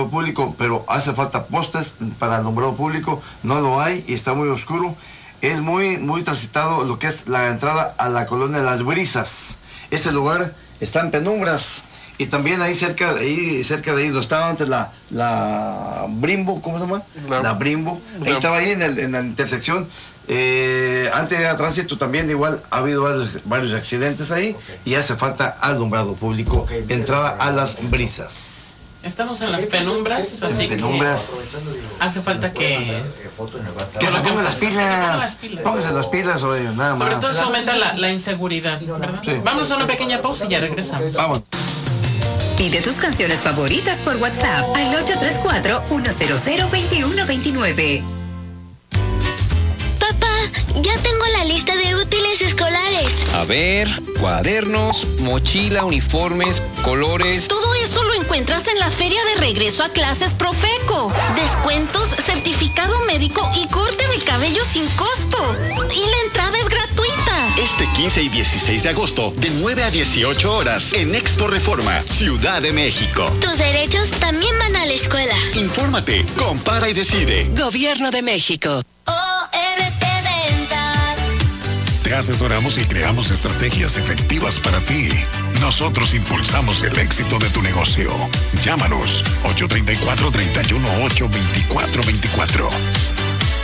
alumbrado público, pero hace falta postes para alumbrado público, no lo hay y está muy oscuro. Es muy transitado lo que es la entrada a la colonia Las Brisas. Este lugar está en penumbras. Y también ahí cerca de ahí donde estaba antes la Brimbo, ¿cómo se llama? La Brimbo. Ahí estaba ahí en la intersección. Antes de tránsito también igual ha habido varios accidentes ahí. Y hace falta alumbrado público, entrada a Las Brisas. Estamos en las penumbras, así que hace falta que se pongan las pilas. Pónganse las pilas, oye, nada más. Sobre todo se aumenta la inseguridad, ¿verdad? Sí. Vamos a una pequeña pausa y ya regresamos. Vamos. Pide tus canciones favoritas por WhatsApp al 834-100-2129. Papá, ya tengo la lista de útiles escolares. A ver, cuadernos, mochila, uniformes, colores. Todo eso lo encuentras en la feria de regreso a clases Profeco. Descuentos, certificado médico y corte de cabello sin costo. Y la entrada es gratuita. Este 15 y 16 de agosto, de 9 a 18 horas, en Expo Reforma, Ciudad de México. Tus derechos también van a la escuela. Infórmate, compara y decide. Gobierno de México. Te asesoramos y creamos estrategias efectivas para ti. Nosotros impulsamos el éxito de tu negocio. Llámanos 834-318-2424.